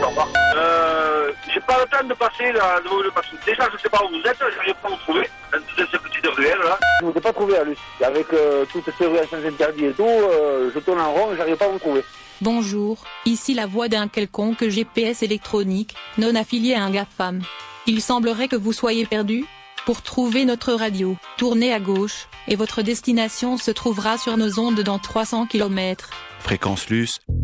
Au revoir. J'ai pas le temps de passer là, parce que déjà je sais pas où vous êtes, j'arrive pas à vous trouver, dans cette petite ruelle là. Je vous ai pas trouvé à Luce. Avec toutes ces ruelles sans interdit et tout, je tourne en rond et j'arrive pas à vous trouver. Bonjour, ici la voix d'un quelconque GPS électronique, non affilié à un GAFAM. Il semblerait que vous soyez perdu. Pour trouver notre radio, tournez à gauche, et votre destination se trouvera sur nos ondes dans 300 km. Fréquence Luce.